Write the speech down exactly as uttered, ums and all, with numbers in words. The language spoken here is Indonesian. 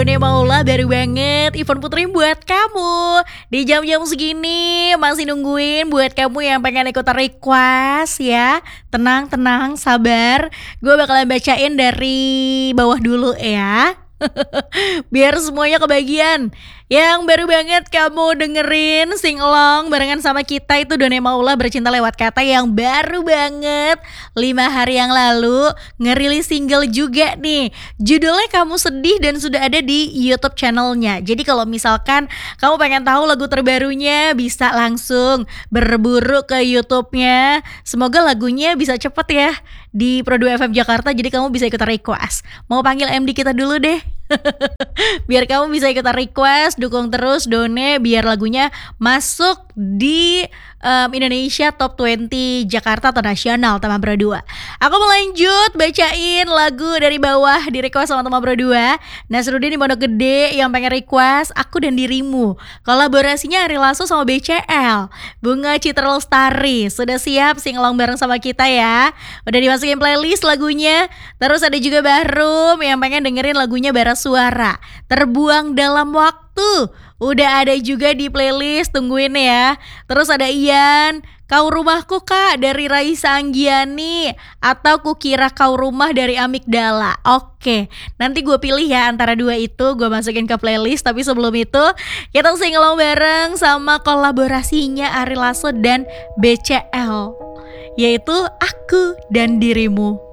Doni Maula baru banget Ivan Putri buat kamu. Di jam-jam segini masih nungguin buat kamu yang pengen ikutan request ya. Tenang, tenang, sabar. Gue bakalan bacain dari bawah dulu ya. Biar semuanya kebagian. Yang baru banget kamu dengerin sing along barengan sama kita itu Doni Maula Bercinta Lewat Kata yang baru banget lima hari yang lalu ngerilis single juga nih. Judulnya Kamu Sedih dan sudah ada di YouTube channelnya. Jadi kalau misalkan kamu pengen tahu lagu terbarunya bisa langsung berburu ke YouTube-nya. Semoga lagunya bisa cepet ya di Pro dua F M Jakarta, jadi kamu bisa ikutan request. Mau panggil M D kita dulu deh. Biar kamu bisa ikutan request, dukung terus Done biar lagunya masuk di um, Indonesia Top dua puluh Jakarta atau nasional Tema Bro dua. Aku mau lanjut bacain lagu dari bawah di request sama Tema Bro dua. Nasruddin di Pondok Gede yang pengen request Aku dan Dirimu. Kolaborasinya Ari Lasso sama B C L. Bunga Citra Lestari. Sudah siap sing-along bareng sama kita ya. Udah dimasukin playlist lagunya. Terus ada juga Bahrum yang pengen dengerin lagunya Bara Suara, Terbuang Dalam Waktu. Udah ada juga di playlist, tungguin ya. Terus ada Ian, Kau Rumahku Kak dari Raisa Anggiani, atau Kukira Kau Rumah dari Amigdala. Oke, nanti gue pilih ya antara dua itu, gue masukin ke playlist. Tapi sebelum itu kita sing-along bareng sama kolaborasinya Ari Lasso dan B C L, yaitu Aku dan Dirimu.